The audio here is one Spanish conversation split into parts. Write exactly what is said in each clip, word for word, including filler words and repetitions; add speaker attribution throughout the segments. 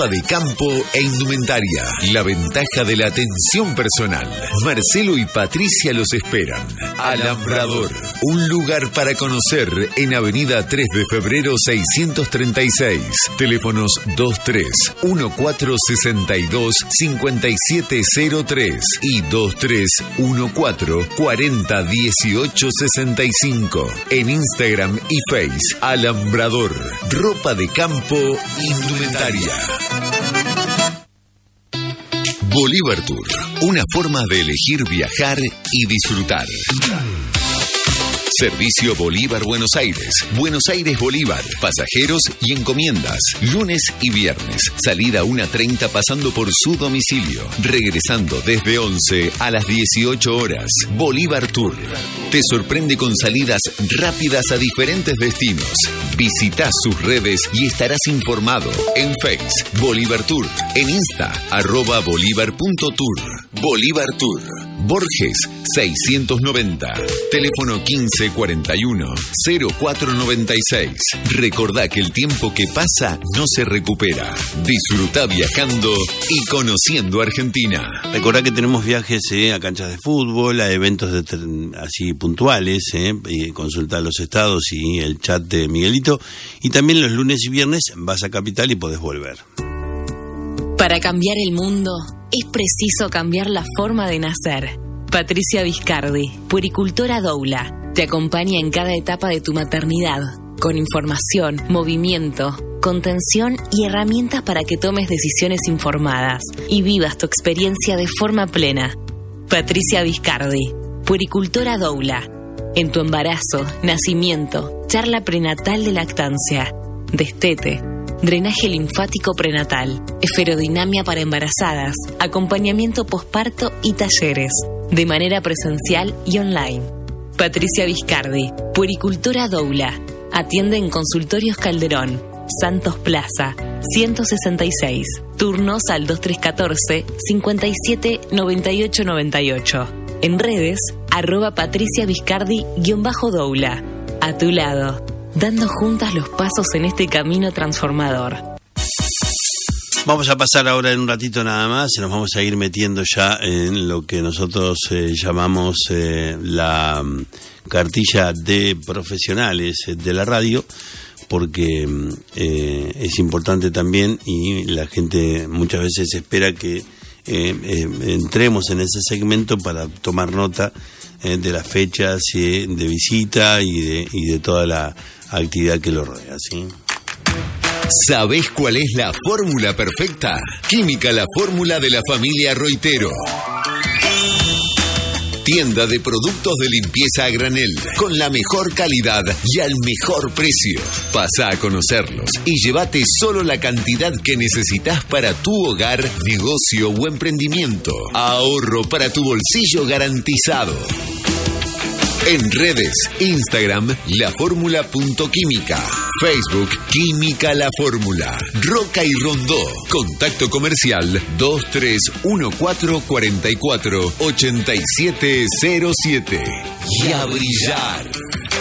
Speaker 1: de campo e indumentaria. La ventaja de la atención personal. Marcelo y Patricia los esperan. Alambrador, un lugar para conocer en Avenida tres de febrero seiscientos treinta y seis. Teléfonos dos tres uno cuatro seis dos cinco siete cero tres y dos tres uno cuatro cuarenta dieciocho sesenta y cinco. En Instagram y Face, Alambrador, ropa de campo, indumentaria. Bolívar Tour, una forma de elegir viajar y disfrutar. Servicio Bolívar Buenos Aires, Buenos Aires Bolívar, pasajeros y encomiendas, lunes y viernes, salida una treinta pasando por su domicilio, regresando desde once a las dieciocho horas. Bolívar Tour te sorprende con salidas rápidas a diferentes destinos. Visita sus redes y estarás informado. En Face, Bolívar Tour, en Insta, arroba bolívar punto tour. Bolívar Tour, Borges seiscientos noventa, teléfono quince cuarenta y uno cero cuatro noventa y seis. Recordá que el tiempo que pasa no se recupera. Disfruta viajando y conociendo Argentina.
Speaker 2: Recordá que tenemos viajes eh, a canchas de fútbol, a eventos de ter- así puntuales, eh, y consultá los estados y el chat de Miguelito. Y también los lunes y viernes vas a Capital y podés volver.
Speaker 3: Para cambiar el mundo es preciso cambiar la forma de nacer. Patricia Viscardi, puericultora Doula, te acompaña en cada etapa de tu maternidad, con información, movimiento, contención y herramientas para que tomes decisiones informadas y vivas tu experiencia de forma plena. Patricia Viscardi, puericultora Doula, en tu embarazo, nacimiento, charla prenatal de lactancia, destete, drenaje linfático prenatal, esferodinamia para embarazadas, acompañamiento posparto y talleres, de manera presencial y online. Patricia Viscardi, puericultora Doula, atiende en Consultorios Calderón, Santos Plaza, ciento sesenta y seis, turnos al dos tres uno cuatro, cinco siete nueve ocho nueve ocho. En redes, arroba Patricia Viscardi-Doula. A tu lado, dando juntas los pasos en este camino transformador.
Speaker 2: Vamos a pasar ahora en un ratito nada más, nos vamos a ir metiendo ya en lo que nosotros eh, llamamos eh, la um, cartilla de profesionales de la radio, porque eh, es importante también y la gente muchas veces espera que eh, eh, entremos en ese segmento para tomar nota eh, de las fechas eh, de visita y de, y de toda la actividad que lo rodea, ¿sí?
Speaker 1: ¿Sabés cuál es la fórmula perfecta? Química La Fórmula de la familia Roitero. Tienda de productos de limpieza a granel, con la mejor calidad y al mejor precio. Pasa a conocerlos y llévate solo la cantidad que necesitas para tu hogar, negocio o emprendimiento. Ahorro para tu bolsillo garantizado. En redes, Instagram, lafórmula.química, Facebook, Química La Fórmula, Roca y Rondó, contacto comercial dos tres uno cuatro cuatro cuatro ocho siete cero siete. Y a brillar.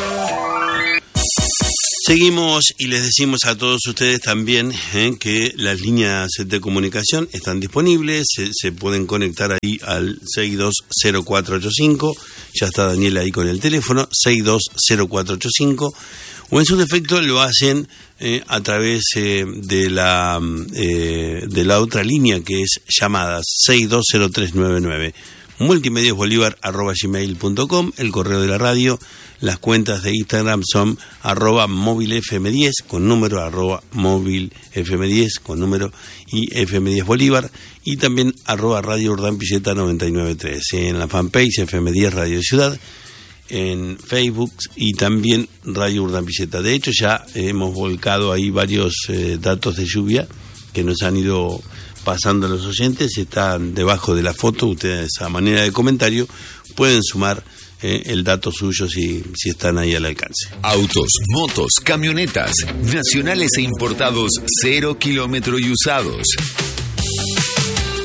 Speaker 2: Seguimos y les decimos a todos ustedes también eh, que las líneas de comunicación están disponibles, se, se pueden conectar ahí al seis dos cero cuatro ocho cinco, ya está Daniel ahí con el teléfono, seis dos cero cuatro ocho cinco, o en su defecto lo hacen eh, a través eh, de, la, eh, de la otra línea que es llamadas seis dos cero tres nueve nueve. multimediosbolívar arroba gmail punto com, el correo de la radio. Las cuentas de Instagram son arroba móvil F M diez con número, arroba móvil F M diez con número y F M diez Bolívar, y también arroba Radio Urdampilleta noventa y nueve tres. En la fanpage F M diez Radio Ciudad, en Facebook y también Radio Urdampilleta. De hecho ya hemos volcado ahí varios eh, datos de lluvia que nos han ido pasando a los oyentes, están debajo de la foto. Ustedes a manera de comentario pueden sumar eh, el dato suyo si, si están ahí al alcance.
Speaker 1: Autos, motos, camionetas, nacionales e importados, cero kilómetro y usados.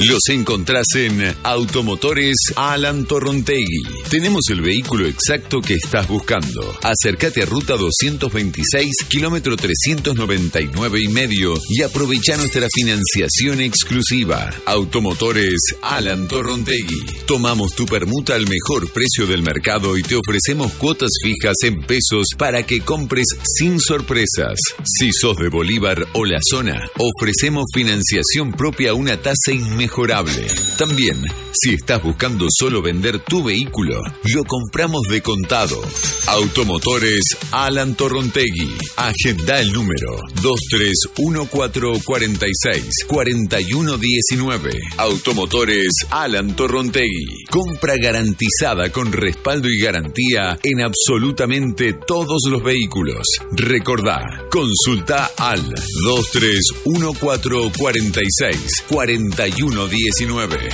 Speaker 1: Los encontrás en Automotores Alan Torrontegui. Tenemos el vehículo exacto que estás buscando. Acércate a Ruta doscientos veintiséis, kilómetro trescientos noventa y nueve y medio y aprovecha nuestra financiación exclusiva. Automotores Alan Torrontegui. Tomamos tu permuta al mejor precio del mercado y te ofrecemos cuotas fijas en pesos para que compres sin sorpresas. Si sos de Bolívar o la zona, ofrecemos financiación propia a una tasa inmejorable. También, si estás buscando solo vender tu vehículo, lo compramos de contado. Automotores Alan Torrontegui. Agenda el número dos tres uno cuatro cuatro seis cuatro uno uno nueve. Automotores Alan Torrontegui. Compra garantizada con respaldo y garantía en absolutamente todos los vehículos. Recordá, consulta al dos tres uno cuatro cuatro seis cuatro uno uno nueve.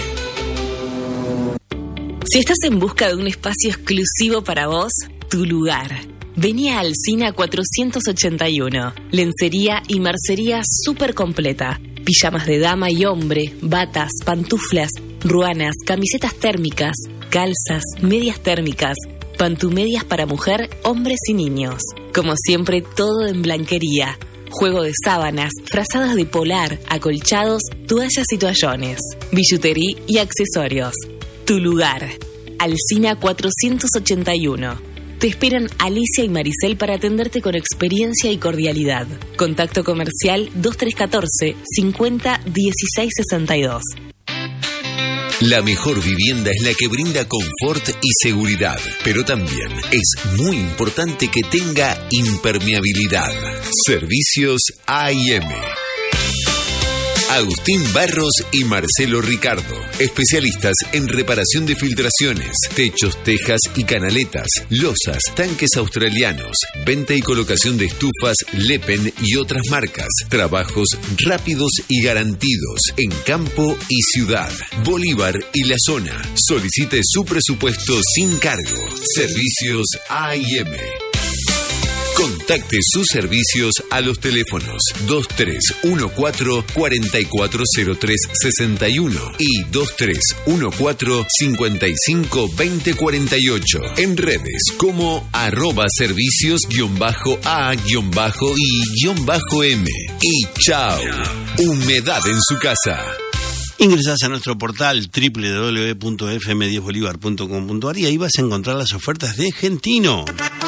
Speaker 3: Si estás en busca de un espacio exclusivo para vos, tu lugar. Vení a Alsina cuatrocientos ochenta y uno. Lencería y mercería súper completa. Pijamas de dama y hombre, batas, pantuflas, ruanas, camisetas térmicas, calzas, medias térmicas, pantumedias para mujer, hombres y niños. Como siempre, todo en blanquería. Juego de sábanas, frazadas de polar, acolchados, toallas y toallones, billutería y accesorios. Tu lugar. Alsina cuatrocientos ochenta y uno. Te esperan Alicia y Maricel para atenderte con experiencia y cordialidad. Contacto comercial dos tres uno cuatro cincuenta dieciséis sesenta y dos.
Speaker 1: La mejor vivienda es la que brinda confort y seguridad, pero también es muy importante que tenga impermeabilidad. Servicios A y M. Agustín Barros y Marcelo Ricardo, especialistas en reparación de filtraciones, techos, tejas y canaletas, losas, tanques australianos, venta y colocación de estufas Lepen y otras marcas, trabajos rápidos y garantidos en campo y ciudad, Bolívar y la zona. Solicite su presupuesto sin cargo. Servicios A y M. Contacte sus servicios a los teléfonos dos tres uno cuatro cuatro cuatro cero tres seis uno y dos tres uno cuatro cinco cinco dos cero cuatro ocho. En redes como arroba servicios guión bajo A guión bajo y guión bajo M. Y chao. Humedad en su casa.
Speaker 2: Ingresás a nuestro portal doble u doble u doble u punto f m diez bolivar punto com punto a r y ahí vas a encontrar las ofertas de Gentino.